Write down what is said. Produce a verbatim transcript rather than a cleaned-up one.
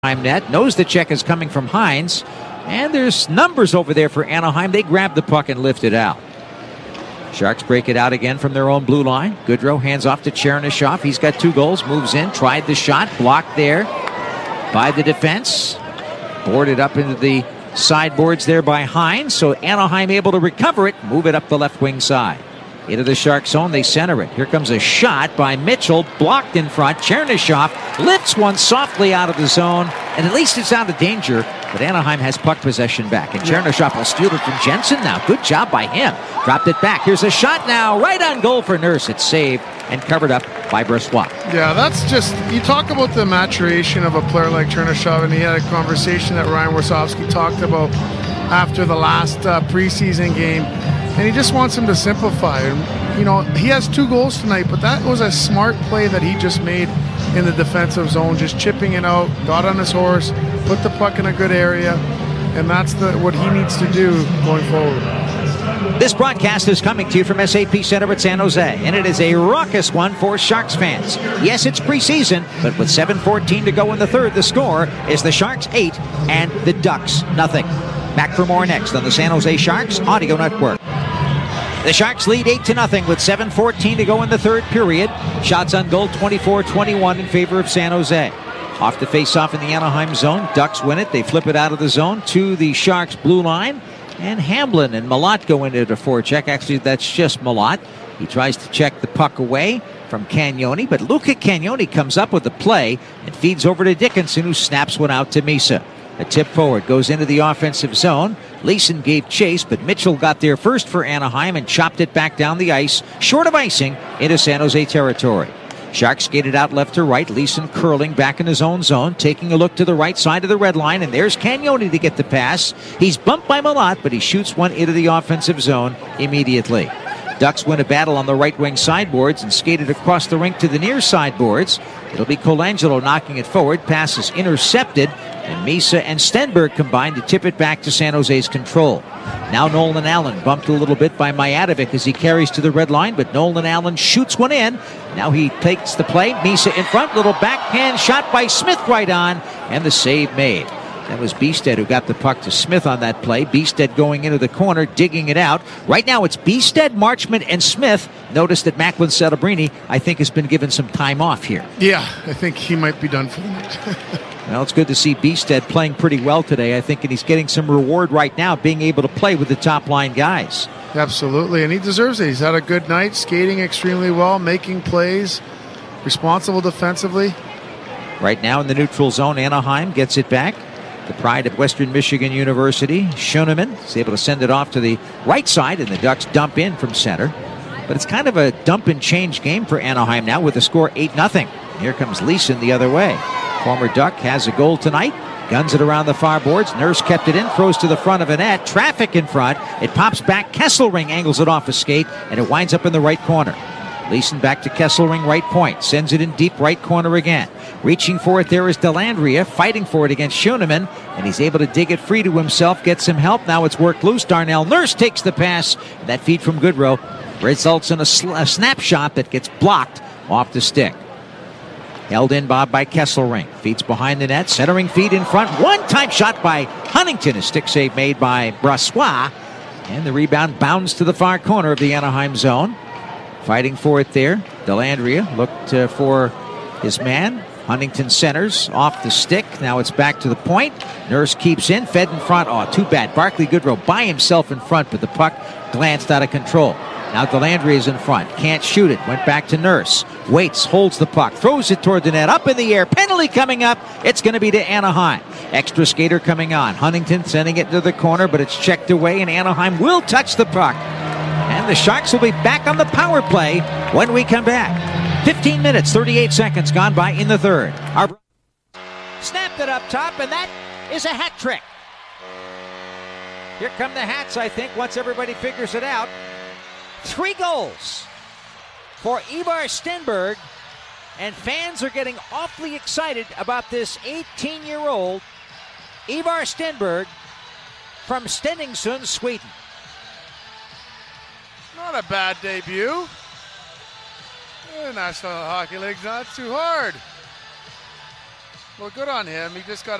net, knows the check is coming from Hines, and there's numbers over there for Anaheim. They grab the puck and lift it out. Sharks break it out again from their own blue line. Goodrow hands off to Chernyshov. He's got two goals, moves in, tried the shot, blocked there by the defense. Boarded up into the sideboards there by Hines, so Anaheim able to recover it, move it up the left wing side. Into the Shark zone, they center it. Here comes a shot by Mitchell, blocked in front. Chernyshov lifts one softly out of the zone, and at least it's out of danger, but Anaheim has puck possession back. And Chernyshov will steal it from Jensen now. Good job by him. Dropped it back. Here's a shot now, right on goal for Nurse. It's saved and covered up by Brossoit. Yeah, that's just, you talk about the maturation of a player like Chernyshov, and he had a conversation that Ryan Warsofsky talked about after the last uh, preseason game. And he just wants him to simplify. And, you know, he has two goals tonight, but that was a smart play that he just made in the defensive zone, just chipping it out, got on his horse, put the puck in a good area, and that's the what he needs to do going forward. This broadcast is coming to you from S A P Center at San Jose, and it is a raucous one for Sharks fans. Yes, it's preseason, but with seven fourteen to go in the third, the score is the Sharks eight and the Ducks nothing. Back for more next on the San Jose Sharks Audio Network. The Sharks lead eight to nothing with seven fourteen to go in the third period. Shots on goal twenty-four twenty-one in favor of San Jose. Off the face-off in the Anaheim zone. Ducks win it. They flip it out of the zone to the Sharks blue line. And Hamblin and Malott go into the forecheck. Actually, that's just Malott. He tries to check the puck away from Cagnoni, but Luca Cagnoni comes up with the play and feeds over to Dickinson, who snaps one out to Misa. A tip forward goes into the offensive zone. Leeson gave chase, but Mitchell got there first for Anaheim and chopped it back down the ice, short of icing, into San Jose territory. Sharks skated out left to right. Leeson curling back in his own zone, taking a look to the right side of the red line, and there's Cagnoni to get the pass. He's bumped by Malott, but he shoots one into the offensive zone immediately. Ducks win a battle on the right wing sideboards and skated across the rink to the near sideboards. It'll be Colangelo knocking it forward. Pass is intercepted, and Misa and Stenberg combine to tip it back to San Jose's control. Now Nolan Allen bumped a little bit by Mijatovic as he carries to the red line, but Nolan Allen shoots one in. Now he takes the play. Misa in front. Little backhand shot by Smith right on, and the save made. That was Bjugstad who got the puck to Smith on that play. Bjugstad going into the corner, digging it out. Right now it's Bjugstad, Marchment, and Smith. Notice that Macklin Celebrini, I think, has been given some time off here. Yeah, I think he might be done for the night. Well, it's good to see Bjugstad playing pretty well today, I think, and he's getting some reward right now, being able to play with the top-line guys. Absolutely, and he deserves it. He's had a good night, skating extremely well, making plays, responsible defensively. Right now in the neutral zone, Anaheim gets it back. The pride of Western Michigan University, Schoenemann, is able to send it off to the right side, and the Ducks dump in from center. But it's kind of a dump-and-change game for Anaheim now with the score eight nothing. Here comes Leeson the other way. Former Duck has a goal tonight. Guns it around the far boards. Nurse kept it in, throws to the front of a net. Traffic in front. It pops back. Kesselring angles it off a skate, and it winds up in the right corner. Leeson back to Kesselring, right point. Sends it in deep right corner again. Reaching for it there is Dellandrea, fighting for it against Schoenemann, and he's able to dig it free to himself, get some help. Now it's worked loose. Darnell Nurse takes the pass. That feed from Goodrow results in a, sl- a snapshot that gets blocked off the stick. Held in Bob by Kesselring. Feeds behind the net. Centering feed in front. One-time shot by Huntington. A stick save made by Brossoit. And the rebound bounds to the far corner of the Anaheim zone. Fighting for it there. Dellandrea looked uh, for his man. Huntington centers off the stick. Now it's back to the point. Nurse keeps in. Fed in front. Oh, too bad. Barclay Goodrow by himself in front, but the puck glanced out of control. Now Dellandrea is in front. Can't shoot it. Went back to Nurse. Waits, holds the puck. Throws it toward the net. Up in the air. Penalty coming up. It's going to be to Anaheim. Extra skater coming on. Huntington sending it to the corner, but it's checked away, and Anaheim will touch the puck. And the Sharks will be back on the power play when we come back. fifteen minutes, thirty-eight seconds gone by in the third. Our snapped it up top, and that is a hat trick. Here come the hats, I think, once everybody figures it out. Three goals for Ivar Stenberg, and fans are getting awfully excited about this eighteen-year-old Ivar Stenberg from Stenungsund, Sweden. Not a bad debut. The National Hockey League's not too hard. Well, good on him. He just got